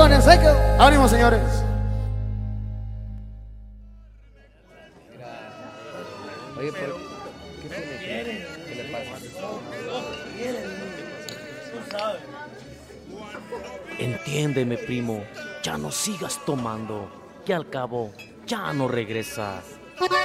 Colonia Seca. Ánimo, señores. Oye, pero ¿qué tiene? ¿Qué le pasa? Entiéndeme, primo, ya no sigas tomando, que al cabo ya no regresas.